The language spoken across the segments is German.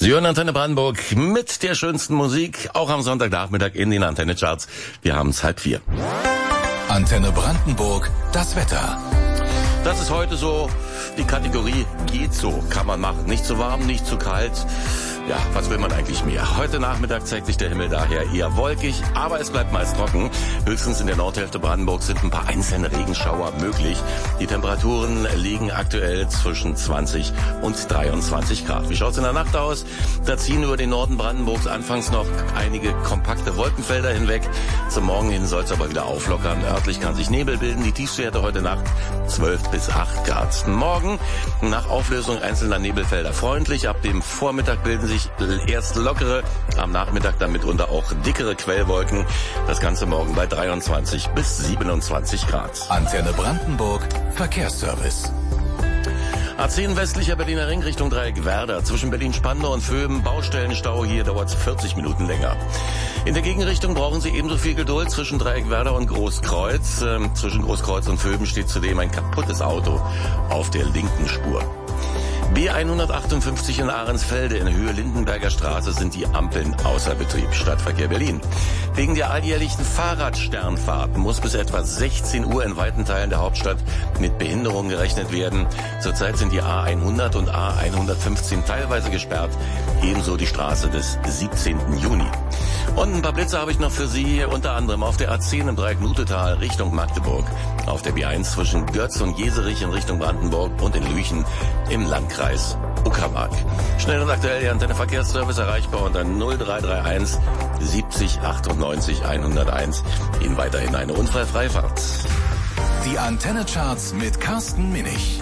Sie hören Antenne Brandenburg mit der schönsten Musik, auch am Sonntagnachmittag in den Antenne-Charts. Wir haben es 3:30. Antenne Brandenburg, das Wetter. Das ist heute so die Kategorie geht so, kann man machen. Nicht zu warm, nicht zu kalt. Ja, was will man eigentlich mehr? Heute Nachmittag zeigt sich der Himmel daher eher wolkig, aber es bleibt meist trocken. Höchstens in der Nordhälfte Brandenburgs sind ein paar einzelne Regenschauer möglich. Die Temperaturen liegen aktuell zwischen 20 und 23 Grad. Wie schaut's in der Nacht aus? Da ziehen über den Norden Brandenburgs anfangs noch einige kompakte Wolkenfelder hinweg. Zum Morgen hin soll es aber wieder auflockern. Örtlich kann sich Nebel bilden. Die Tiefstwerte heute Nacht 12 bis 8 Grad. Morgen nach Auflösung einzelner Nebelfelder freundlich. Ab dem Vormittag bilden sich erst lockere, am Nachmittag dann mitunter auch dickere Quellwolken. Das Ganze morgen bei 23 bis 27 Grad. Antenne Brandenburg, Verkehrsservice. A10 westlicher Berliner Ring Richtung Dreieck Werder. Zwischen Berlin-Spandau und Vöben Baustellenstau. Hier dauert es 40 Minuten länger. In der Gegenrichtung brauchen Sie ebenso viel Geduld zwischen Dreieck Werder und Großkreuz. Zwischen Großkreuz und Vöben steht zudem ein kaputtes Auto auf der linken Spur. B158 in Ahrensfelde in Höhe Lindenberger Straße sind die Ampeln außer Betrieb. Stadtverkehr Berlin. Wegen der alljährlichen Fahrradsternfahrt muss bis etwa 16 Uhr in weiten Teilen der Hauptstadt mit Behinderungen gerechnet werden. Zurzeit sind die A100 und A115 teilweise gesperrt. Ebenso die Straße des 17. Juni. Und ein paar Blitze habe ich noch für Sie, unter anderem auf der A10 im Dreieck Nutetal Richtung Magdeburg, auf der B1 zwischen Götz und Jeserich in Richtung Brandenburg und in Lüchen im Landkreis Uckermark. Schnell und aktuell der Antenne Verkehrsservice erreichbar unter 0331 70 98 101. Ihnen weiterhin eine unfallfreie Fahrt. Die Antenne Charts mit Carsten Minich.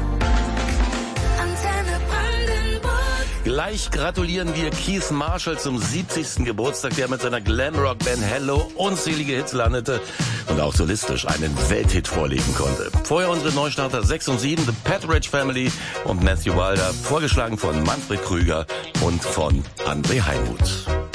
Gleich gratulieren wir Keith Marshall zum 70. Geburtstag, der mit seiner Glamrock-Band Hello unzählige Hits landete und auch solistisch einen Welthit vorlegen konnte. Vorher unsere Neustarter 6 und 7, The Pett Family und Matthew Wilder, vorgeschlagen von Manfred Krüger und von André Heimuth.